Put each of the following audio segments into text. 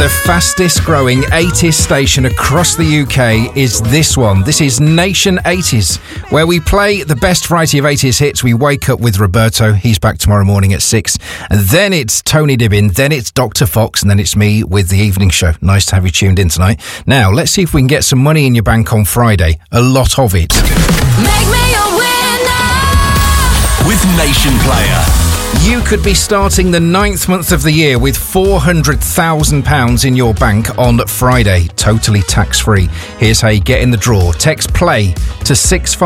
The fastest growing 80s station across the UK is this one. This is Nation 80s, where we play the best variety of 80s hits. We wake up with Roberto. He's back tomorrow morning at 6. And then it's Tony Dibbin. Then it's Dr. Fox. And then it's me with the evening show. Nice to have you tuned in tonight. Now, let's see if we can get some money in your bank on Friday. A lot of it. Make me a winner with Nation Player. You could be starting the 9th month of the year with £400,000 in your bank on Friday, totally tax-free. Here's how you get in the draw. Text PLAY to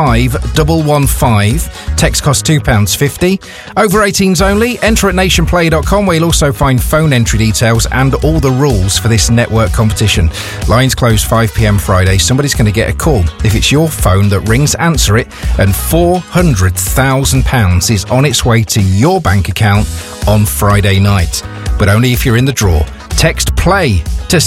65115. Text costs £2.50. Over 18s only. Enter at nationplayer.com, where you'll also find phone entry details and all the rules for this network competition. Lines close 5 p.m. Friday. Somebody's going to get a call. If it's your phone that rings, answer it, and £400,000 is on its way to your bank account on Friday night. But only if you're in the draw. Text PLAY to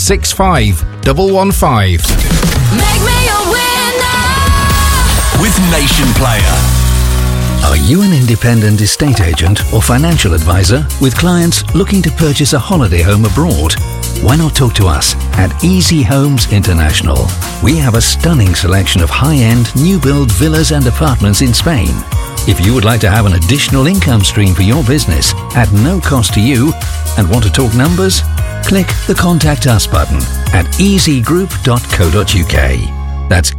65115. Make me a winner with Nation Player. Are you an independent estate agent or financial advisor with clients looking to purchase a holiday home abroad? Why not talk to us at Easy Homes International? We have a stunning selection of high-end new-build villas and apartments in Spain. If you would like to have an additional income stream for your business at no cost to you and want to talk numbers, click the Contact Us button at easygroup.co.uk. That's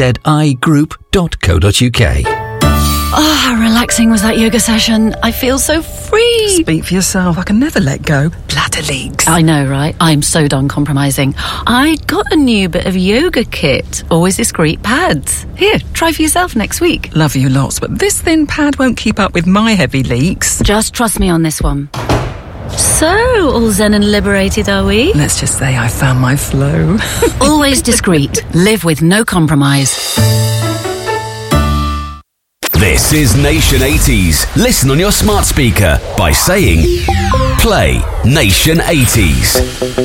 ezigroup.co.uk. Oh, how relaxing was that yoga session. I feel so free. Speak for yourself. I can never let go. Bladder leaks. I know, right? I'm so done compromising. I got a new bit of yoga kit. Always discreet pads. Here, try for yourself next week. Love you lots, but this thin pad won't keep up with my heavy leaks. Just trust me on this one. So, all zen and liberated, are we? Let's just say I found my flow. Always discreet. Live with no compromise. This is Nation 80s. Listen on your smart speaker by saying, play Nation 80s.